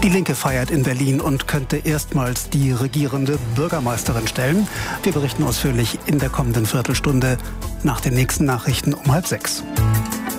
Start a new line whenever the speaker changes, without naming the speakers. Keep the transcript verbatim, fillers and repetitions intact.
Die Linke feiert in Berlin und könnte erstmals die regierende Bürgermeisterin stellen. Wir berichten ausführlich in der kommenden Viertelstunde nach den nächsten Nachrichten um halb sechs.